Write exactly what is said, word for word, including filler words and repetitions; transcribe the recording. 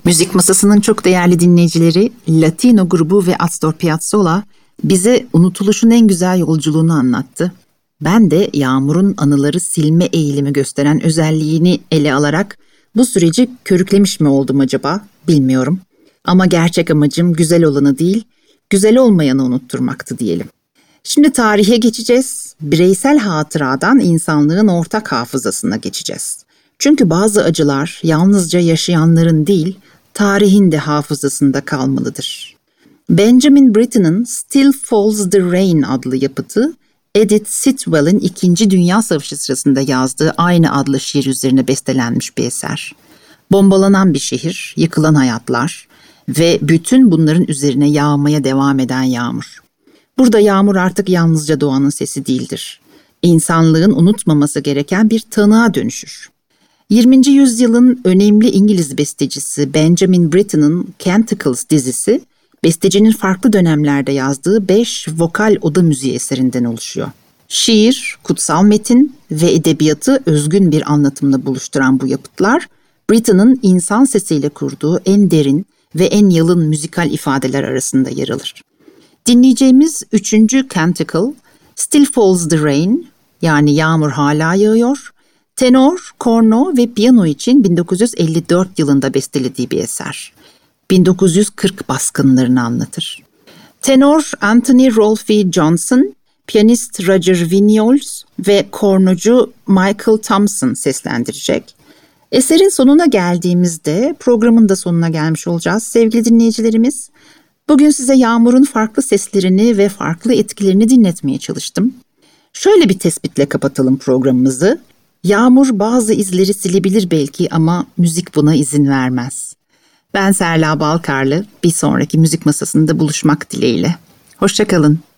Müzik Masası'nın çok değerli dinleyicileri, Latino grubu ve Astor Piazzolla bize unutuluşun en güzel yolculuğunu anlattı. Ben de Yağmur'un anıları silme eğilimi gösteren özelliğini ele alarak bu süreci körüklemiş mi oldum acaba bilmiyorum. Ama gerçek amacım güzel olanı değil, güzel olmayanı unutturmaktı diyelim. Şimdi tarihe geçeceğiz, bireysel hatıradan insanlığın ortak hafızasına geçeceğiz. Çünkü bazı acılar yalnızca yaşayanların değil, tarihin de hafızasında kalmalıdır. Benjamin Britten'ın Still Falls the Rain adlı yapıtı, Edith Sitwell'in İkinci Dünya Savaşı sırasında yazdığı aynı adlı şiir üzerine bestelenmiş bir eser. Bombalanan bir şehir, yıkılan hayatlar ve bütün bunların üzerine yağmaya devam eden yağmur. Burada yağmur artık yalnızca doğanın sesi değildir. İnsanlığın unutmaması gereken bir tanığa dönüşür. yirminci yüzyılın önemli İngiliz bestecisi Benjamin Britten'ın Canticles dizisi, bestecinin farklı dönemlerde yazdığı beş vokal oda müziği eserinden oluşuyor. Şiir, kutsal metin ve edebiyatı özgün bir anlatımla buluşturan bu yapıtlar, Britten'ın insan sesiyle kurduğu en derin ve en yalın müzikal ifadeler arasında yer alır. Dinleyeceğimiz üçüncü Canticle, Still Falls the Rain, yani yağmur hala yağıyor, tenor, korno ve piyano için bin dokuz yüz elli dört yılında bestelediği bir eser. bin dokuz yüz kırk baskınlarını anlatır. Tenor Anthony Rolfe Johnson, piyanist Roger Vinyals ve kornocu Michael Thompson seslendirecek. Eserin sonuna geldiğimizde programın da sonuna gelmiş olacağız sevgili dinleyicilerimiz. Bugün size yağmurun farklı seslerini ve farklı etkilerini dinletmeye çalıştım. Şöyle bir tespitle kapatalım programımızı. Yağmur bazı izleri silebilir belki ama müzik buna izin vermez. Ben Serla Balkarlı, bir sonraki müzik masasında buluşmak dileğiyle. Hoşça kalın.